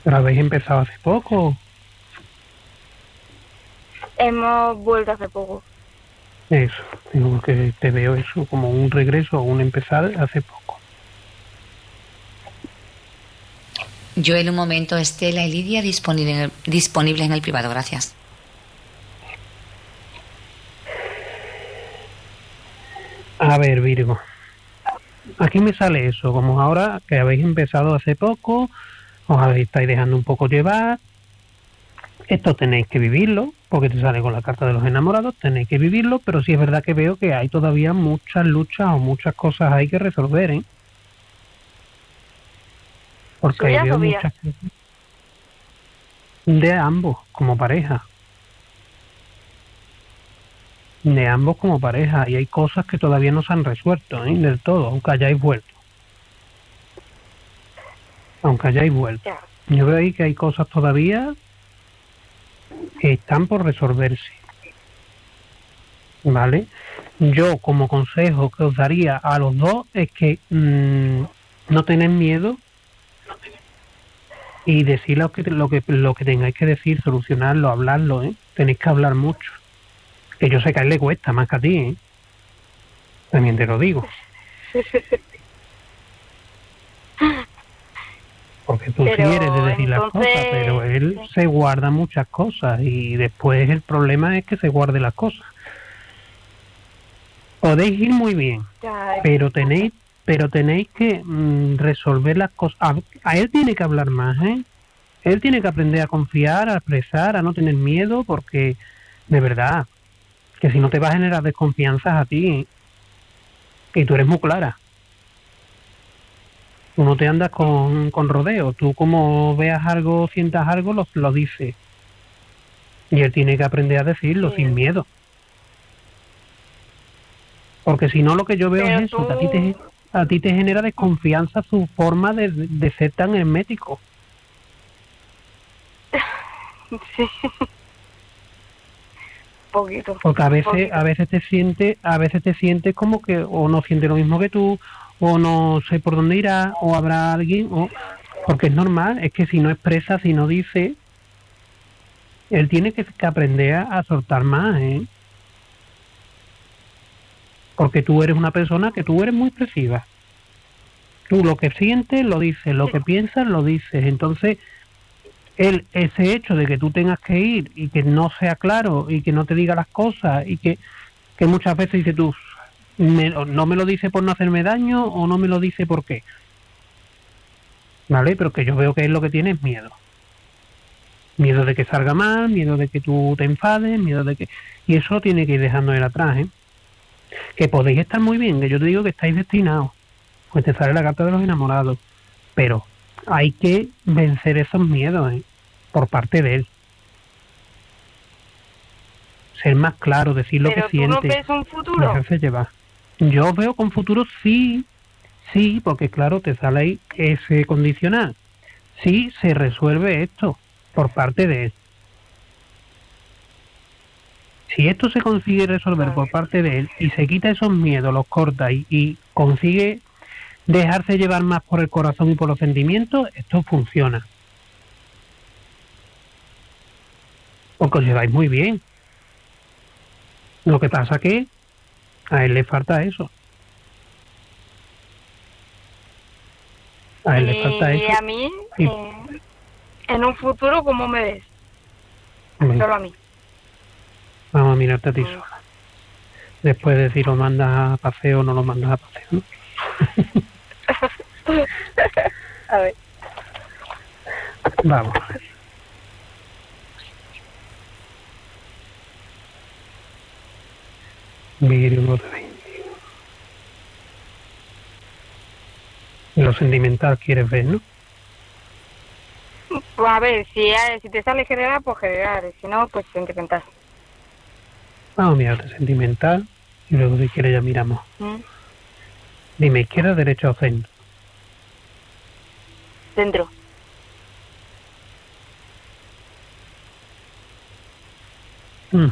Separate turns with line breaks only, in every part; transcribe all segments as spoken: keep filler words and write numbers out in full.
¿Pero habéis empezado hace poco?
Hemos vuelto hace poco.
Eso, digo, porque te veo eso como un regreso o un empezar hace poco.
Yo en un momento, Estela y Lidia disponible en el, disponibles en el privado, gracias.
A ver, Virgo. Aquí me sale eso, como ahora que habéis empezado hace poco, os habéis, estáis dejando un poco llevar. Esto tenéis que vivirlo, porque te sale con la carta de los enamorados, tenéis que vivirlo, pero sí es verdad que veo que hay todavía muchas luchas o muchas cosas hay que resolver, ¿eh? Porque ahí
¿Suyas
veo
o mías?
muchas cosas de ambos como pareja, de ambos como pareja, y hay cosas que todavía no se han resuelto, ¿eh? Del todo, aunque hayáis vuelto, aunque hayáis vuelto.
Ya.
Yo veo ahí que hay cosas todavía que están por resolverse, ¿vale? Yo como consejo que os daría a los dos es que mmm, no tened miedo y decir lo que, lo que lo que tengáis que decir, solucionarlo, hablarlo, ¿eh? Tenéis que hablar mucho. Que yo sé que a él le cuesta más que a ti, ¿eh? También te lo digo. Porque tú
Pero
sí eres de decir las
entonces...
cosas, pero él se guarda muchas cosas y después el problema es que se guarde las cosas. Podéis ir muy bien,
Ya,
pero tenéis pero tenéis que mmm, resolver las cosas. A, a él tiene que hablar más, ¿eh? Él tiene que aprender a confiar, a expresar, a no tener miedo, porque de verdad, que si no te va a generar desconfianzas a ti, ¿eh? Y tú eres muy clara. Tú no te andas con, con rodeo. Tú como veas algo, sientas algo, lo, lo dices. Y él tiene que aprender a decirlo
sí.
sin miedo. Porque si no, lo que yo veo
Pero
es eso,
tú...
que a ti te, a ti te genera desconfianza su forma de, de ser tan hermético.
Sí. Poquito.
Porque a veces,
Poquito.
a veces te sientes, a veces te sientes como que o no siente lo mismo que tú, o no sé por dónde irá, o habrá alguien, o porque es normal, es que si no expresa, si no dice, él tiene que, que aprender a, a soltar más, ¿eh? Porque tú eres una persona que tú eres muy expresiva. Tú lo que sientes lo dices, lo que piensas lo dices. Entonces, el, ese hecho de que tú tengas que ir y que no sea claro y que no te diga las cosas y que, que muchas veces dices tú, me, no me lo dice por no hacerme daño o no me lo dice por qué. ¿Vale? Pero que yo veo que es lo que tiene es miedo. Miedo de que salga mal, miedo de que tú te enfades, miedo de que... Y eso lo tiene que ir dejando él atrás, ¿eh? Que podéis estar muy bien, que yo te digo que estáis destinados. Pues te sale la carta de los enamorados. Pero hay que vencer esos miedos, ¿eh? Por parte de él. Ser más claro, decir lo que
Pero tú no
siente,
ves un futuro.
dejarse llevar. Yo veo con futuro sí, sí, porque claro, te sale ahí ese condicional. Sí se resuelve esto por parte de él. Si esto se consigue resolver por parte de él y se quita esos miedos, los corta y, y consigue dejarse llevar más por el corazón y por los sentimientos, esto funciona. Porque os lleváis muy bien. Lo que pasa que a él le falta eso. A él le falta
Y
eso.
a mí,
Y,
eh, en un futuro, ¿cómo me ves?
venga,
Solo a mí.
vamos a mirarte a ti
Mm.
sola. Después de si lo mandas a paseo o no lo mandas a paseo, ¿no?
A ver.
Vamos a ver. Virgo de veinte. Lo sentimental quieres ver, ¿no?
Pues a ver, si, si te sale general, pues general. Si no, pues sentimental.
Vamos a mirarte sentimental y luego si quieres ya miramos.
¿Mm?
Dime, izquierda, derecha o centro.
Dentro.
Mm.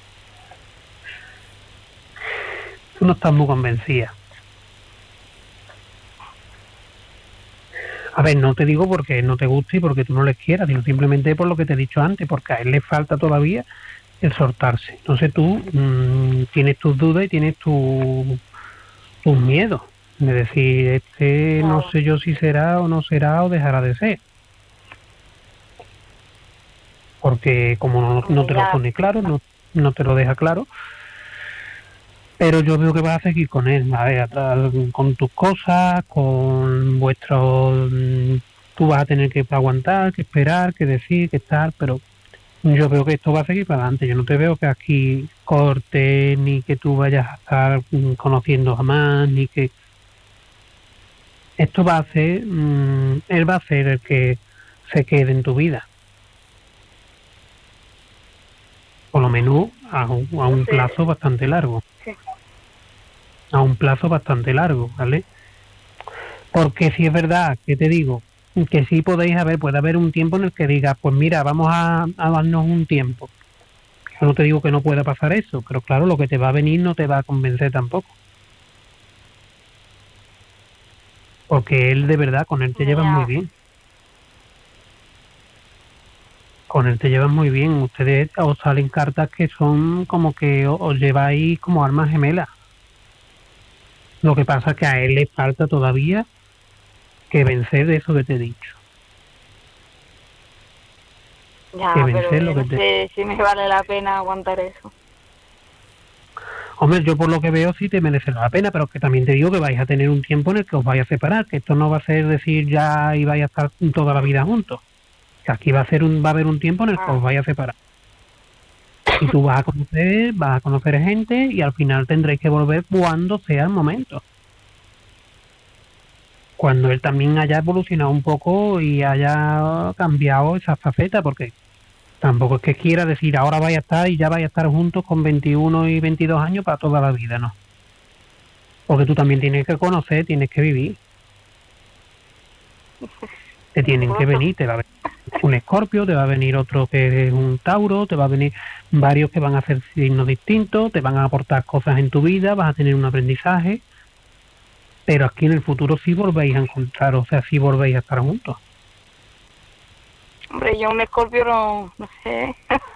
Tú no estás muy convencida. A ver, no te digo porque no te guste y porque tú no les quieras, sino simplemente por lo que te he dicho antes, porque a él le falta todavía el soltarse. Entonces tú mmm, tienes tus dudas y tienes tu, tus miedos. De decir, este no sé yo si será o no será o dejará de ser. Porque como no, no te lo pone claro, no, no te lo deja claro, pero yo veo que vas a seguir con él, a ver, atrás, con tus cosas, con vuestros... Tú vas a tener que aguantar, que esperar, que decir, que estar, pero yo veo que esto va a seguir para adelante. Yo no te veo que aquí corte, ni que tú vayas a estar conociendo jamás, ni que... Esto va a ser... Mmm, él va a ser el que se quede en tu vida. Por lo menos a un, a un plazo bastante largo.
Sí.
A un plazo bastante largo, ¿vale? Porque si es verdad, que te digo, que sí podéis haber, puede haber un tiempo en el que digas, pues mira, vamos a, a darnos un tiempo. Yo no te digo que no pueda pasar eso, pero claro, lo que te va a venir no te va a convencer tampoco. Porque él de verdad, con él te llevas muy bien. Con él te llevas muy bien. Ustedes os salen cartas que son como que os, os lleváis como armas gemelas. Lo que pasa es que a él le falta todavía que vencer de eso que te he dicho.
Ya,
que
pero
vencer
yo
lo que
no
te...
sé si me vale la pena aguantar eso.
Hombre, yo por lo que veo sí te merece la pena, pero que también te digo que vais a tener un tiempo en el que os vais a separar, que esto no va a ser decir ya y vais a estar toda la vida juntos. Que aquí va a ser un, va a haber un tiempo en el que
Ah.
os vais a separar. Y tú vas a conocer, vas a conocer gente y al final tendréis que volver cuando sea el momento. Cuando él también haya evolucionado un poco y haya cambiado esa faceta, porque tampoco es que quiera decir ahora vais a estar y ya vais a estar juntos con veintiuno y veintidós años para toda la vida, no. Porque tú también tienes que conocer, tienes que vivir. Te tienen que venir, te va a venir un Escorpio, te va a venir otro que es un Tauro, te va a venir varios que van a hacer signos distintos, te van a aportar cosas en tu vida, vas a tener un aprendizaje, pero aquí en el futuro sí volvéis a encontrar, o sea, sí volvéis a estar juntos.
Hombre, yo un escorpio no, no sé.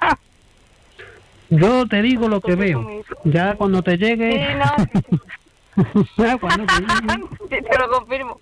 Yo te digo lo que veo, ya cuando te llegue...
Sí, no.
ya cuando te llegue...
Sí, te lo confirmo.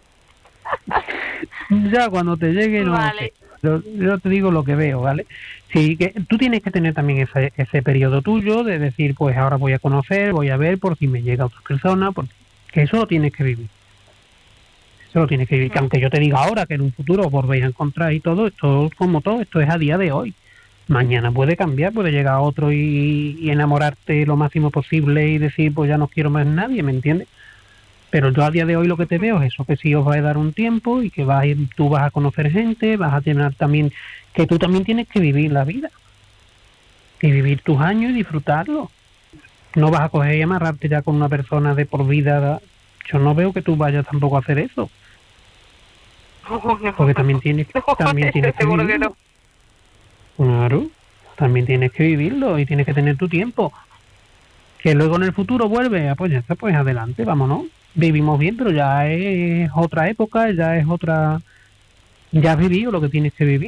Ya cuando te llegue, no
Vale.
sé. Yo, yo te digo lo que veo, ¿vale? Sí, que tú tienes que tener también ese, ese periodo tuyo de decir, pues ahora voy a conocer, voy a ver por si me llega otra persona, porque que eso lo tienes que vivir. Eso lo tienes que vivir. Que aunque yo te diga ahora que en un futuro os volvéis a encontrar y todo, esto como todo, esto es a día de hoy. Mañana puede cambiar, puede llegar otro y, y enamorarte lo máximo posible y decir, pues ya no quiero más nadie, ¿me entiendes? Pero yo a día de hoy lo que te veo es eso, que sí os va a dar un tiempo y que vas a ir, tú vas a conocer gente, vas a tener también, que tú también tienes que vivir la vida. Y vivir tus años y disfrutarlo. No vas a coger y amarrarte ya con una persona de por vida. Yo no veo que tú vayas tampoco a hacer eso.
No, no.
Porque también tienes, también tienes que
Seguro que
vivirlo.
no.
Claro, también tienes que vivirlo y tienes que tener tu tiempo. Que luego en el futuro vuelve, ah, pues ya está, pues adelante, vámonos. Vivimos bien, pero ya es otra época, ya es otra... Ya has vivido lo que tienes que vivir.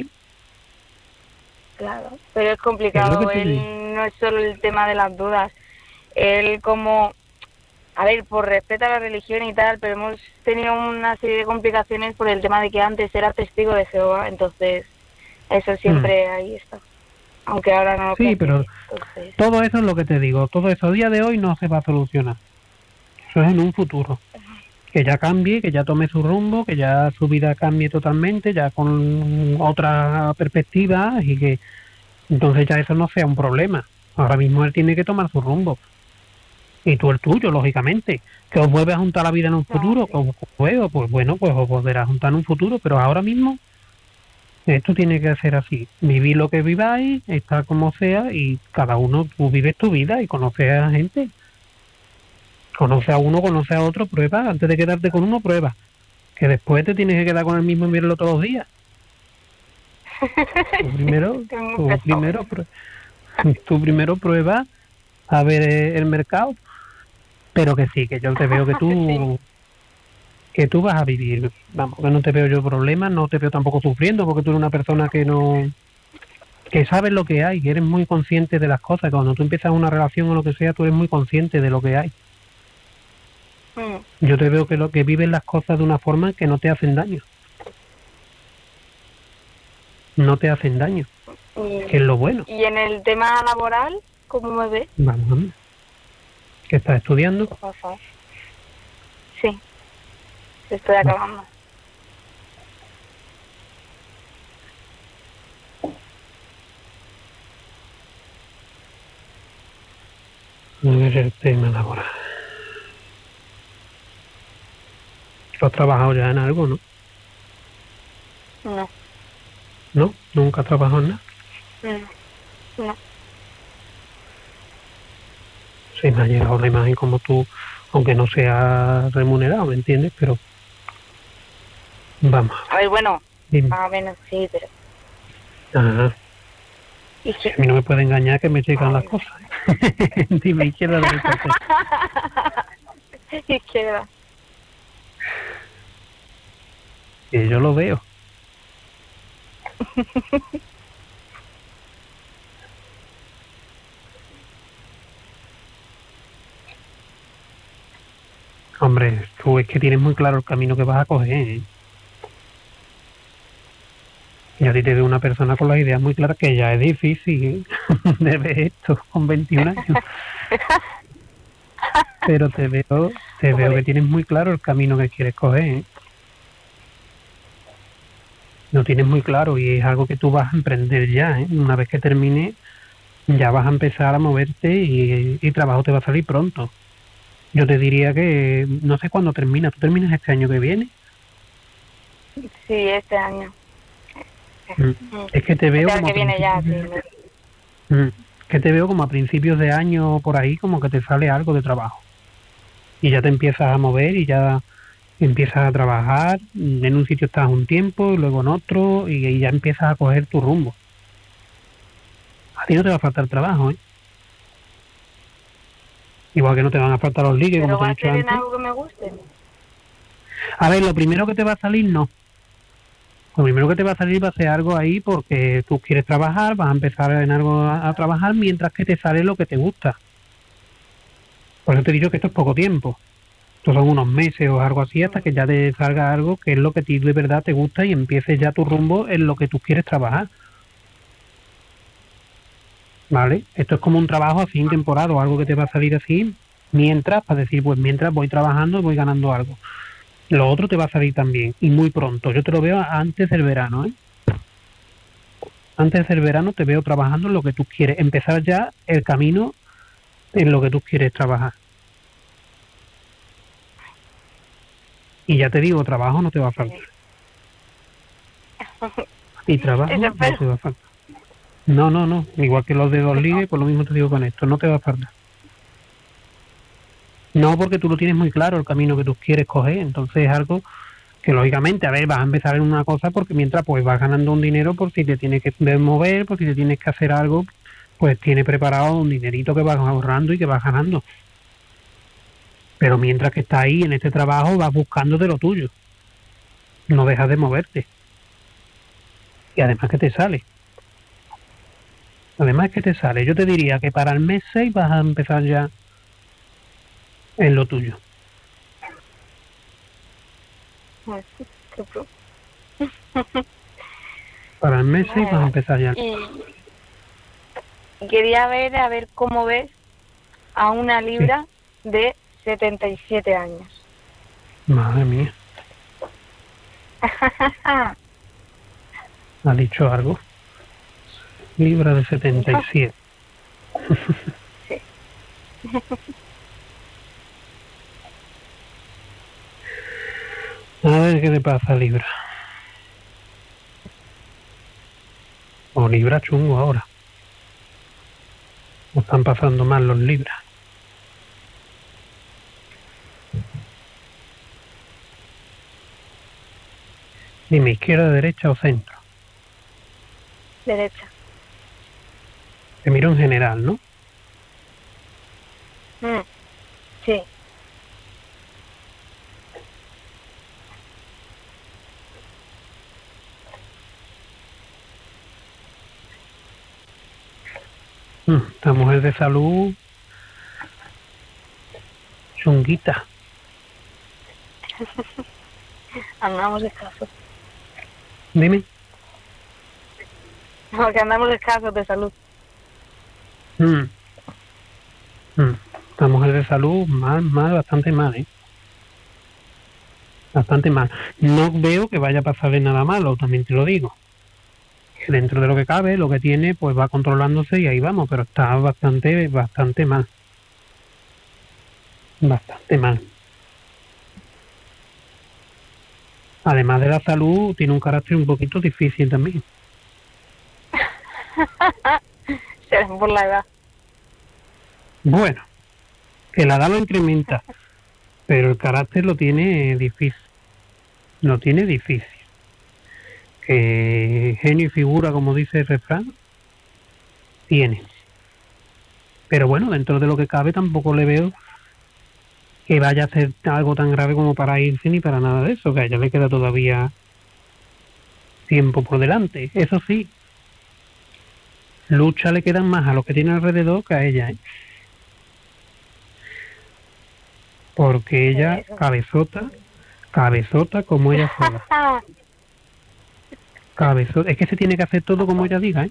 Claro, pero es
Es
complicado.
lo que te
Él
digo.
no es solo el tema de las dudas. Él como... A ver, por respeto a la religión y tal, pero hemos tenido una serie de complicaciones por el tema de que antes era testigo de Jehová, entonces eso siempre ahí está. Aunque ahora no lo
Sí,
practique,
pero
entonces...
todo eso es lo que te digo. Todo eso a día de hoy no se va a solucionar. Eso es en un futuro. Que ya cambie, que ya tome su rumbo, que ya su vida cambie totalmente, ya con otra perspectiva y que entonces ya eso no sea un problema. Ahora mismo él tiene que tomar su rumbo. Y tú el tuyo, lógicamente. Que os vuelve a juntar la vida en un futuro, que os vuelva, pues bueno, pues os volverá a juntar en un futuro, pero ahora mismo esto tiene que ser así. Vivir lo que viváis, estar como sea y cada uno, tú vives tu vida y conoces a gente. Conoce a uno, conoce a otro, prueba. Antes de quedarte con uno, prueba. Que después te tienes que quedar con el mismo y verlo todos los días. Tú primero, tú primero, tú primero prueba a ver el mercado. Pero que sí, que yo te veo que tú que tú vas a vivir. Vamos, que no te veo yo problemas, no te veo tampoco sufriendo, porque tú eres una persona que no... que sabes lo que hay, que eres muy consciente de las cosas. Cuando tú empiezas una relación o lo que sea, tú eres muy consciente de lo que hay.
Mm.
Yo te veo que lo que vives las cosas de una forma que no te hacen daño. No te hacen daño,
Y,
que es lo bueno.
y en el tema laboral, ¿cómo me ves?
Vamos a ver. ¿Qué estás estudiando?
Por favor. Sí, estoy acabando.
A ver el tema laboral. ¿Tú has trabajado ya en algo, no?
No,
¿No? ¿Nunca has trabajado en nada?
no, no.
Sí, me ha llegado la imagen como tú, aunque no sea remunerado, ¿me entiendes? Pero vamos.
A ver, bueno,
Dime.
más o menos sí, pero...
Ajá.
¿Y qué?
A mí no me puede engañar que me llegan las cosas. Dime, izquierda, derecha.
Izquierda.
Que yo lo veo. Hombre, tú es que tienes muy claro el camino que vas a coger, ¿eh? Y a ti te veo una persona con las ideas muy claras, que ya es difícil de ver esto con veintiún años. Pero te veo, te veo que tienes muy claro el camino que quieres coger, ¿eh? Lo tienes muy claro y es algo que tú vas a emprender ya, ¿eh? Una vez que termine, ya vas a empezar a moverte y el trabajo te va a salir pronto. Yo te diría que no sé cuándo termina. ¿Tú terminas este año que viene?
Sí, este año.
Mm. Es que te veo
Este año
como
que viene ya, sí.
Mm. que te veo como a principios de año por ahí, como que te sale algo de trabajo y ya te empiezas a mover y ya empiezas a trabajar. En un sitio estás un tiempo y luego en otro y, y ya empiezas a coger tu rumbo. A ti no te va a faltar trabajo, ¿eh? Igual que no te van a faltar los ligues, como
Pero
te he
va a
dicho
ser en
antes.
algo que me guste.
A ver, lo primero que te va a salir, no. Lo primero que te va a salir va a ser algo ahí porque tú quieres trabajar, vas a empezar en algo a, a trabajar mientras que te sale lo que te gusta. Por eso te he dicho que esto es poco tiempo. Estos son unos meses o algo así hasta que ya te salga algo que es lo que a ti de verdad te gusta y empieces ya tu rumbo en lo que tú quieres trabajar. ¿Vale? Esto es como un trabajo así en temporada o algo que te va a salir así mientras, para decir, pues mientras voy trabajando voy ganando algo. Lo otro te va a salir también y muy pronto. Yo te lo veo antes del verano, ¿eh? Antes del verano te veo trabajando en lo que tú quieres. Empezar ya el camino en lo que tú quieres trabajar. Y ya te digo, trabajo no te va a faltar. Y trabajo no te va a faltar. No, no, no. Igual que los de dos ligues, pues lo mismo te digo con esto. No te va a faltar. No, porque tú lo tienes muy claro el camino que tú quieres coger. Entonces es algo que lógicamente, a ver, vas a empezar en una cosa porque mientras pues vas ganando un dinero por si te tienes que mover, por si te tienes que hacer algo, pues tienes preparado un dinerito que vas ahorrando y que vas ganando. Pero mientras que estás ahí en este trabajo vas buscando de lo tuyo. No dejas de moverte. Y además que te sale. Además que te sale. Yo te diría que para el mes seis vas a empezar ya en lo tuyo. Para el mes seis vas a empezar ya.
Y quería ver, a ver cómo ves a una libra sí. de setenta y siete años.
Madre mía. ¿Ha dicho algo? Libra de setenta y siete.
Sí.
A ver qué le pasa a Libra. O Libra chungo ahora. O están pasando mal los Libras. Dime, izquierda, derecha o centro.
Derecha.
Te miro en general, ¿no?
Mm, sí.
Mm, esta mujer de salud, chunguita.
Andamos escasos.
Dime.
No, que andamos escasos de salud.
Mm. Mm. Esta mujer de salud, mal, mal, bastante mal, ¿eh? Bastante mal. No veo que vaya a pasarle nada malo, también te lo digo. Que dentro de lo que cabe, lo que tiene, pues va controlándose y ahí vamos, pero está bastante, bastante mal. Bastante mal. Además de la salud, tiene un carácter un poquito difícil también.
Será por la edad.
Bueno, que la edad lo incrementa, pero el carácter lo tiene difícil. Lo tiene difícil. Que genio y figura, como dice el refrán, tiene. Pero bueno, dentro de lo que cabe tampoco le veo que vaya a ser algo tan grave como para irse ni para nada de eso, que a ella le queda todavía tiempo por delante. Eso sí, lucha le quedan más a los que tiene alrededor que a ella, ¿eh? Porque ella, cabezota, cabezota como ella sola. Cabezota, es que se tiene que hacer todo como ella diga, ¿eh?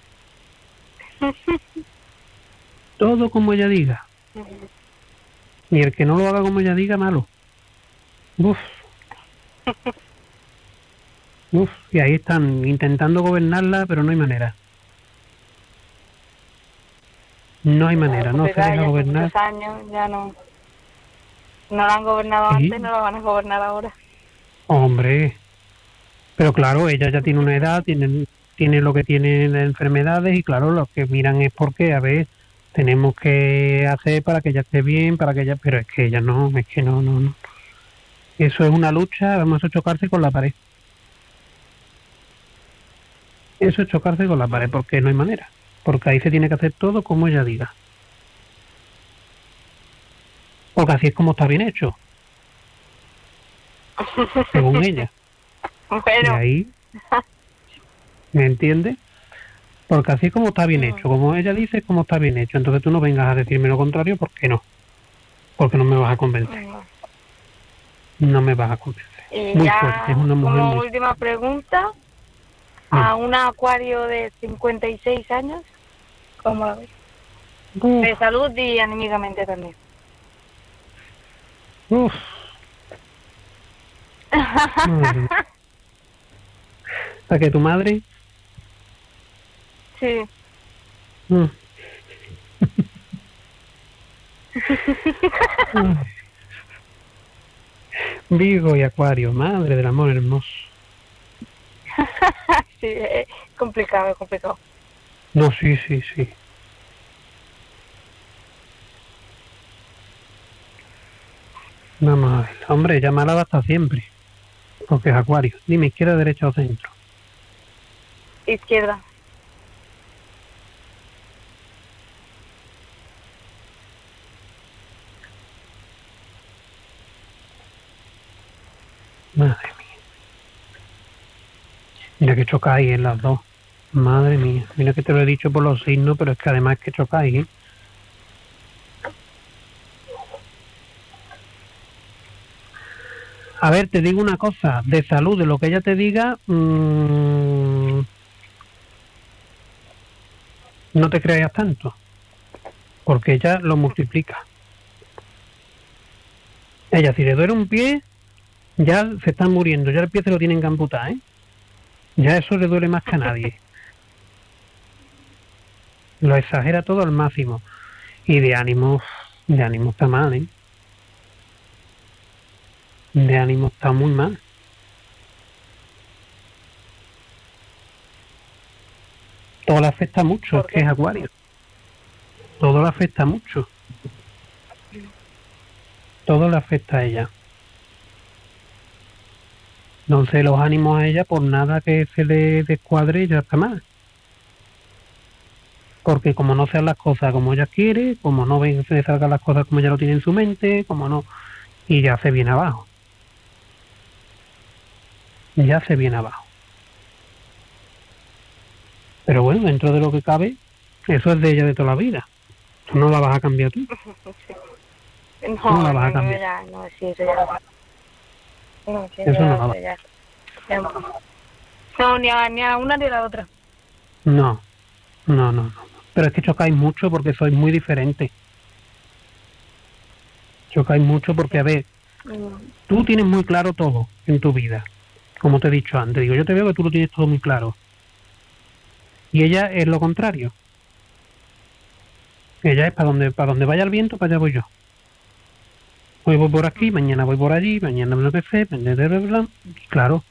Todo como ella diga. Y el que no lo haga como ella diga, malo. Uf. Uf, y ahí están intentando gobernarla, pero no hay manera. No hay manera, no se deja gobernar.
Muchos años ya no, no la han gobernado
Sí.
antes, no la van a gobernar ahora.
Hombre, pero claro, ella ya tiene una edad, tiene, tiene lo que tiene las enfermedades y claro, lo que miran es porque, a ver, tenemos que hacer para que ella esté bien, para que ella... Pero es que ella no, es que no, no, no. Eso es una lucha, vamos a chocarse con la pared. Eso es chocarse con la pared, porque no hay manera. Porque ahí se tiene que hacer todo como ella diga. Porque así es como está bien hecho. Según ella.
Pero...
Y ahí, ¿me entiendes? Porque así es como está bien hecho. Como ella dice, es como está bien hecho. Entonces tú no vengas a decirme lo contrario, ¿por qué no? Porque no me vas a convencer. No me vas a convencer.
Y
muy
ya,
fuerte, es una mujer
como
muy...
última pregunta, a un acuario de cincuenta y seis años, ¿cómo la ves?
Uf,
De salud y anímicamente también.
uf. Madre mía. ¿A que tu madre?
Sí.
Mm. Ay. Virgo y Acuario, madre del amor hermoso.
Sí, es complicado, es complicado.
No, sí, sí, sí. Vamos a ver. Hombre, llamarla hasta siempre. Porque es Acuario. Dime, izquierda, derecha o centro.
Izquierda.
Madre mía. Mira que chocáis en las dos. Madre mía. Mira que te lo he dicho por los signos, pero es que además que chocáis, ¿eh? A ver, te digo una cosa. De salud, de lo que ella te diga, mmm, no te creas tanto. Porque ella lo multiplica. Ella, si le duele un pie, ya se están muriendo. Ya el pie se lo tienen que amputar, ¿eh? Ya eso le duele más que a nadie. Lo exagera todo al máximo. Y de ánimo, de ánimo está mal, ¿eh? De ánimo está muy mal. Todo le afecta mucho, es que es Acuario. Todo le afecta mucho. Todo le afecta a ella. Entonces los ánimos a ella, por nada que se le descuadre, ya está mal. Porque como no sean las cosas como ella quiere, como no ven se le salgan las cosas como ella lo tiene en su mente, como no, y ya se viene abajo. Ya se viene abajo. Pero bueno, dentro de lo que cabe, Eso es de ella de toda la vida. Eso no la vas a cambiar tú.
Sí.
No
No,
la
no,
vas a
no,
cambiar.
ya, no, sí, eso ya. No, sí,
Eso
ya,
no la va-
eso ya. Ya. No, ni a, ni a una ni a la otra.
No, no, no, no. Pero es que chocáis mucho porque sois muy diferentes. Chocáis mucho porque, a ver,
Mm,
tú tienes muy claro todo en tu vida. Como te he dicho antes. Digo, yo te veo que tú lo tienes todo muy claro. Y ella es lo contrario. Ella es para donde, para donde vaya el viento, para allá voy yo. Hoy voy por aquí, mañana voy por allí, mañana no sé qué, mañana bla, bla, bla. Y claro,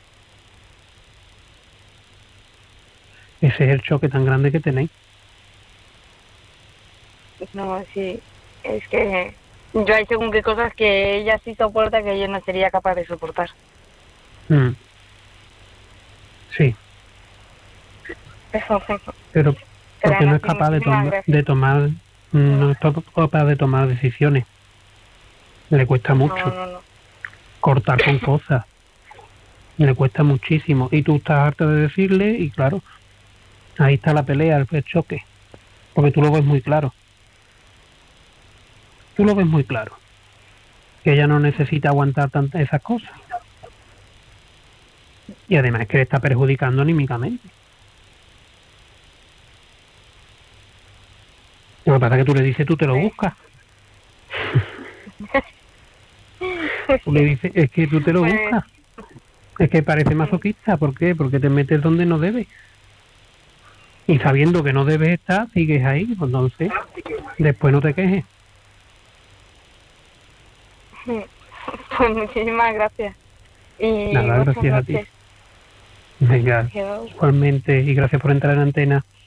ese es el choque tan grande que tenéis.
No, sí, es que yo hay según qué cosas que ella sí soporta que yo no sería capaz de soportar.
Mm. Sí,
Eso,
pero porque no es
así,
capaz de,
muchísimas
tom-
gracias.
de tomar, no es capaz de tomar decisiones. Le cuesta mucho
No, no, no.
cortar con cosas. Le cuesta muchísimo. Y tú estás harta de decirle y claro, ahí está la pelea, el, el choque. Porque tú lo ves muy claro. Tú lo ves muy claro. Que ella no necesita aguantar tantas esas cosas. Y además es que le está perjudicando anímicamente. Lo que pasa es que tú le dices, tú te lo buscas. Tú le dices, es que tú te lo
Pues-
buscas. Es que parece masoquista. ¿Por qué? Porque te metes donde no debes. Y sabiendo que no debes estar, sigues ahí. Pues entonces, después no te quejes.
Pues muchísimas gracias. Y
Nada,
buenas
gracias a ti.
noches.
Venga,
Adiós.
igualmente. Y gracias por entrar en antena.